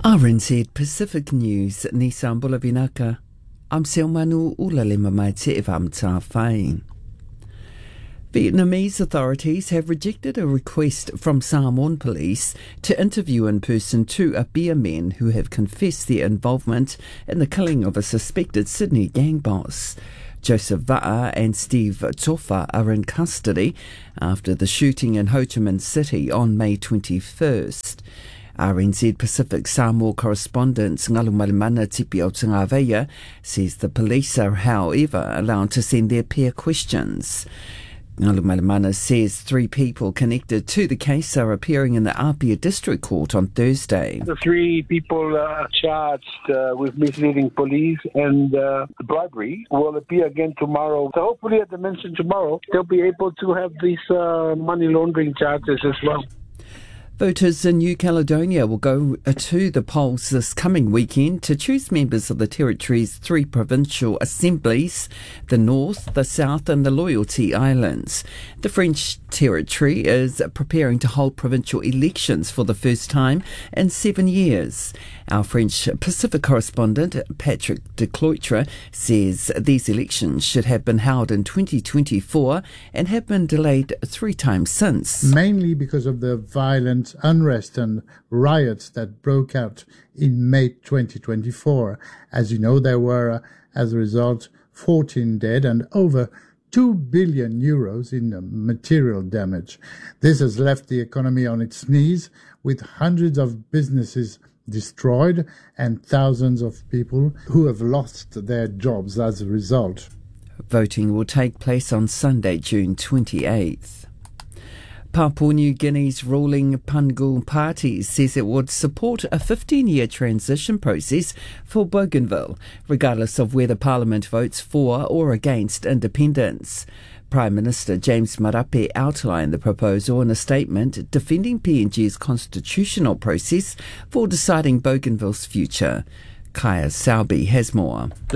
RNZ Pacific News, ni Sambula Vinaka. I'm Selmanu Ulalema Maite Evam Tawhai. Vietnamese authorities have rejected a request from Samoan police to interview in person two Apia men who have confessed their involvement in the killing of a suspected Sydney gang boss. Joseph Va'a and Steve Tofa are in custody after the shooting in Ho Chi Minh City on May 21st. RNZ Pacific Samoa correspondent Ngalu Malimana Tipi o Tangawea says the police are, however, allowed to send their peer questions. Ngalu Malimana says 3 people connected to the case are appearing in the Apia District Court on Thursday. The 3 people charged with misleading police and bribery will appear again tomorrow. So hopefully, as I mentioned tomorrow, they'll be able to have these money laundering charges as well. Voters in New Caledonia will go to the polls this coming weekend to choose members of the territory's 3 provincial assemblies, the North, the South and the Loyalty Islands. The French territory is preparing to hold provincial elections for the first time in 7 years. Our French Pacific correspondent, Patrick de Cloitre, says these elections should have been held in 2024 and have been delayed 3 times since. Mainly because of the violent unrest and riots that broke out in May 2024. As you know, there were, as a result, 14 dead and over 2 billion euros in material damage. This has left the economy on its knees, with hundreds of businesses destroyed and thousands of people who have lost their jobs as a result. Voting will take place on Sunday, June 28th. Papua New Guinea's ruling Pangul Party says it would support a 15-year transition process for Bougainville, regardless of whether Parliament votes for or against independence. Prime Minister James Marape outlined the proposal in a statement defending PNG's constitutional process for deciding Bougainville's future. Kaya Saubi has more. The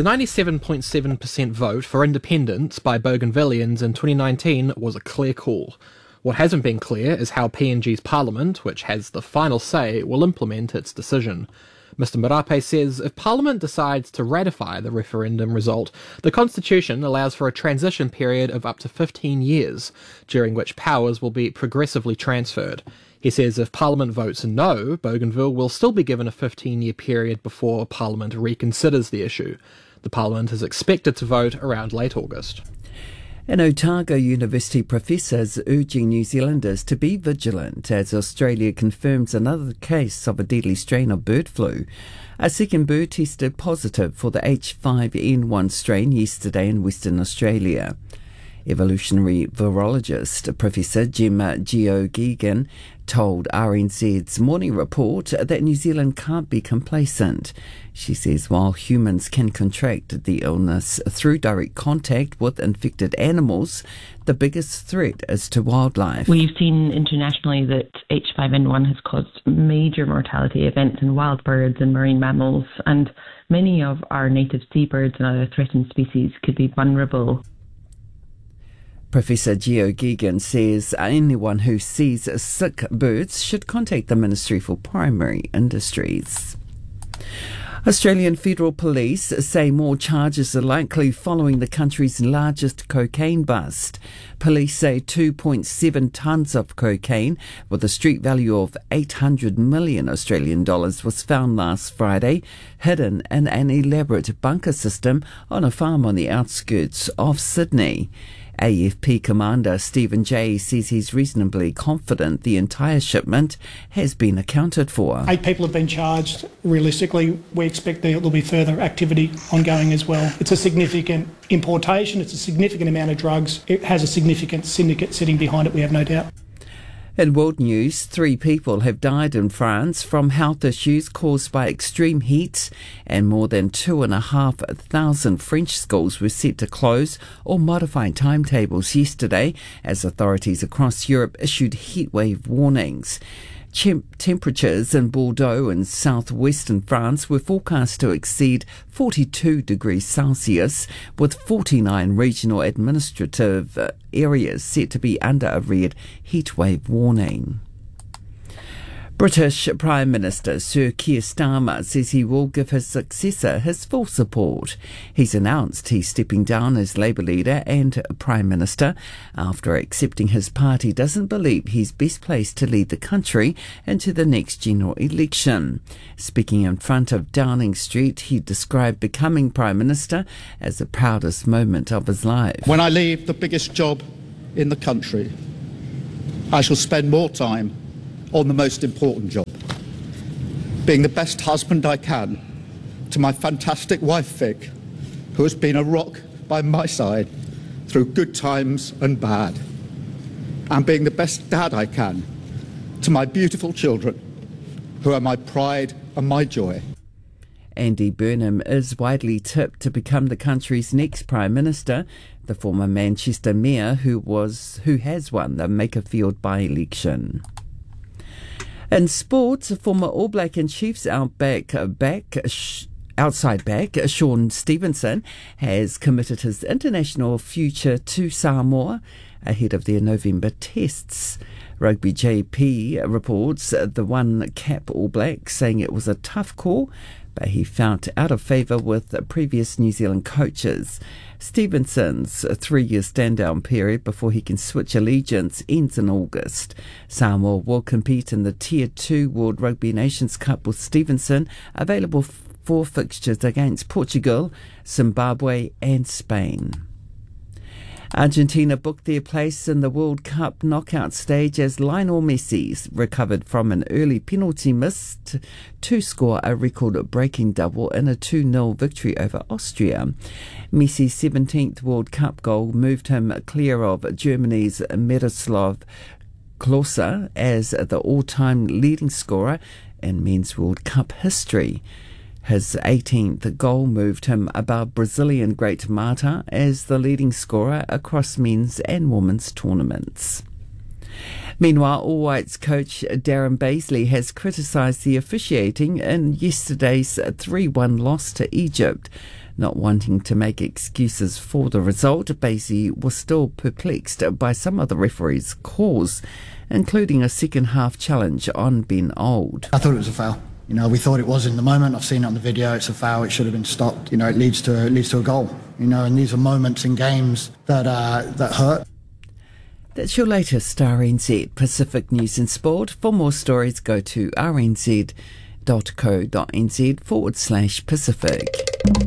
97.7% vote for independence by Bougainvilleans in 2019 was a clear call. What hasn't been clear is how PNG's Parliament, which has the final say, will implement its decision. Mr Marape says if Parliament decides to ratify the referendum result, the Constitution allows for a transition period of up to 15 years, during which powers will be progressively transferred. He says if Parliament votes no, Bougainville will still be given a 15-year period before Parliament reconsiders the issue. The Parliament is expected to vote around late August. An Otago University professor is urging New Zealanders to be vigilant as Australia confirms another case of a deadly strain of bird flu. A second bird tested positive for the H5N1 strain yesterday in Western Australia. Evolutionary virologist Professor Gemma Geoghegan told RNZ's Morning Report that New Zealand can't be complacent. She says while humans can contract the illness through direct contact with infected animals, the biggest threat is to wildlife. We've seen internationally that H5N1 has caused major mortality events in wild birds and marine mammals, and many of our native seabirds and other threatened species could be vulnerable. Professor Geoghegan says anyone who sees sick birds should contact the Ministry for Primary Industries. Australian Federal Police say more charges are likely following the country's largest cocaine bust. Police say 2.7 tonnes of cocaine with a street value of 800 million Australian dollars was found last Friday, hidden in an elaborate bunker system on a farm on the outskirts of Sydney. AFP commander Stephen Jay says he's reasonably confident the entire shipment has been accounted for. 8 people have been charged. Realistically, we expect there will be further activity ongoing as well. It's a significant importation, it's a significant amount of drugs. It has a significant syndicate sitting behind it, we have no doubt. In world news, 3 people have died in France from health issues caused by extreme heat, and more than 2,500 French schools were set to close or modify timetables yesterday as authorities across Europe issued heatwave warnings. Temperatures in Bordeaux and southwestern France were forecast to exceed 42 degrees Celsius, with 49 regional administrative areas set to be under a red heatwave warning. British Prime Minister Sir Keir Starmer says he will give his successor his full support. He's announced he's stepping down as Labour leader and Prime Minister after accepting his party doesn't believe he's best placed to lead the country into the next general election. Speaking in front of Downing Street, he described becoming Prime Minister as the proudest moment of his life. When I leave the biggest job in the country, I shall spend more time on the most important job, being the best husband I can to my fantastic wife Vic, who has been a rock by my side through good times and bad, and being the best dad I can to my beautiful children, who are my pride and my joy. Andy Burnham is widely tipped to become the country's next Prime Minister, the former Manchester Mayor who has won the Makerfield by-election. In sports, former All Black and Chiefs outside back Sean Stevenson has committed his international future to Samoa ahead of their November tests. Rugby JP reports the one cap All Black saying it was a tough call, but he felt out of favour with previous New Zealand coaches. Stevenson's 3-year stand-down period before he can switch allegiance ends in August. Samoa will compete in the Tier 2 World Rugby Nations Cup with Stevenson available for fixtures against Portugal, Zimbabwe and Spain. Argentina booked their place in the World Cup knockout stage as Lionel Messi recovered from an early penalty miss to score a record-breaking double in a 2-0 victory over Austria. Messi's 17th World Cup goal moved him clear of Germany's Miroslav Klose as the all-time leading scorer in men's World Cup history. His 18th goal moved him above Brazilian great Marta as the leading scorer across men's and women's tournaments. Meanwhile, All Whites coach Darren Baisley has criticised the officiating in yesterday's 3-1 loss to Egypt. Not wanting to make excuses for the result, Baisley was still perplexed by some of the referee's calls, including a second-half challenge on Ben Old. I thought it was a foul. You know, we thought it was in the moment. I've seen it on the video. It's a foul. It should have been stopped. You know, it leads to a goal. You know, and these are moments in games that hurt. That's your latest RNZ Pacific News and Sport. For more stories, go to rnz.co.nz/Pacific.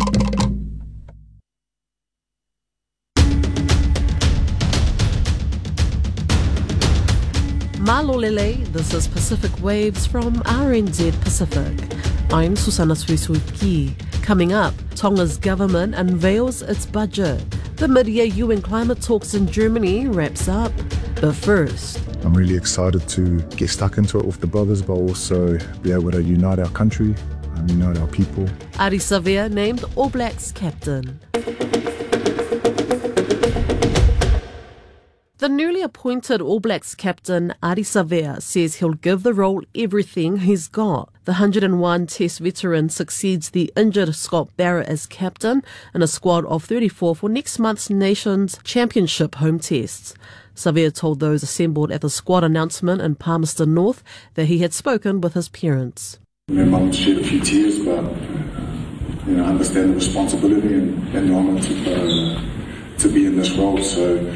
Malolele, this is Pacific Waves from RNZ Pacific. I'm Susana Suisuki. Coming up, Tonga's government unveils its budget. The mid-year UN climate talks in Germany wraps up. But first, I'm really excited to get stuck into it with the brothers, but also be able to unite our country and unite our people. Ardie Savea named All Blacks captain. The newly appointed All Blacks captain, Ardie Savea, says he'll give the role everything he's got. The 101 Test veteran succeeds the injured Scott Barrett as captain in a squad of 34 for next month's Nations Championship home tests. Savea told those assembled at the squad announcement in Palmerston North that he had spoken with his parents. My mum shed a few tears, but I understand the responsibility and the honour to be in this role. So.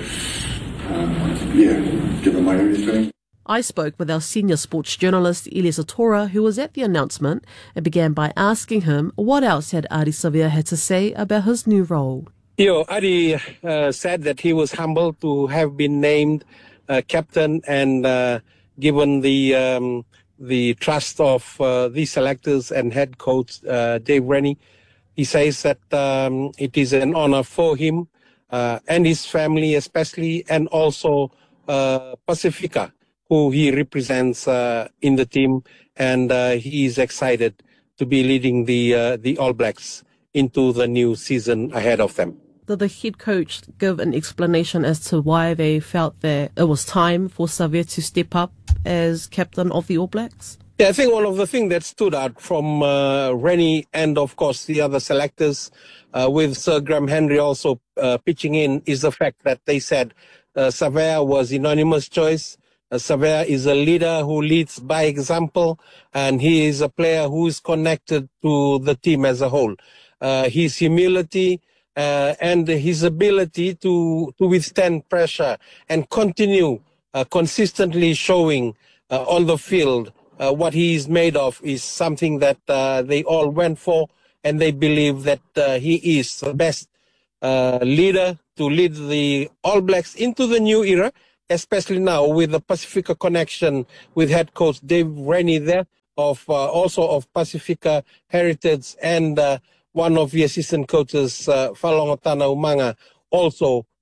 Give him my everything. I spoke with our senior sports journalist, Elias Atora, who was at the announcement, and began by asking him what else had Ardie Savea had to say about his new role. Ardie said that he was humbled to have been named captain and given the trust of the selectors and head coach Dave Rennie. He says that it is an honour for him and his family especially, and also Pacifica, who he represents in the team, and he is excited to be leading the All Blacks into the new season ahead of them. Did the head coach give an explanation as to why they felt that it was time for Savea to step up as captain of the All Blacks? Yeah, I think one of the things that stood out from Rennie and, of course, the other selectors, with Sir Graham Henry also pitching in, is the fact that they said Savea was unanimous choice. Savea is a leader who leads by example, and he is a player who is connected to the team as a whole. His humility and his ability to withstand pressure and continue consistently showing on the field what he is made of is something that they all went for, and they believe that he is the best leader to lead the All Blacks into the new era, especially now with the Pacifica connection with head coach Dave Rennie there, also of Pacifica heritage, and one of the assistant coaches, Falongotana Umanga, also